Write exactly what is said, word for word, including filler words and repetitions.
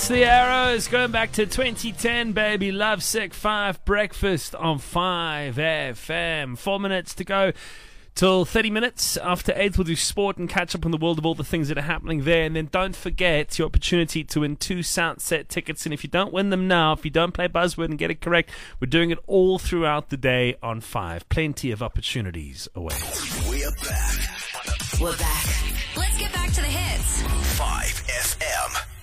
It's the Arrows going back to twenty ten, baby. Lovesick five breakfast on five F M. Four minutes to go till thirty minutes after eight. We'll do sport and catch up on the world of all the things that are happening there. And then don't forget your opportunity to win two Soundset tickets. And if you don't win them now, if you don't play Buzzword and get it correct, we're doing it all throughout the day on five. Plenty of opportunities away. We're back. We're back. Let's get back to the hits. five F M.